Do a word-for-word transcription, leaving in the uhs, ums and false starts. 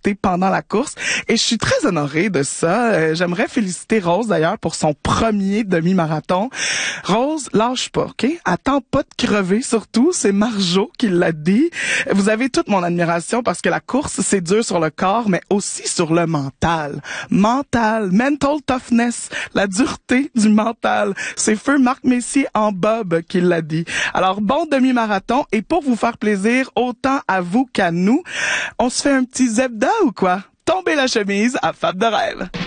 visiter pendant la course. Et je suis très honorée de ça. Euh, j'aimerais féliciter Rose, d'ailleurs, pour son premier demi-marathon. Rose, lâche pas, OK? Attends pas de crever, surtout. C'est Marjo qui l'a dit. Vous avez toute mon admiration parce que la course, c'est dur sur le corps, mais aussi sur le mental. Mental, mental toughness, la dureté du mental. C'est feu Marc Messier en bob qui l'a dit. Alors, bon demi-marathon. Et pour vous faire plaisir, autant à vous qu'à nous, on se fait un petit zebda ou quoi? Tombez la chemise à Fab de rêve.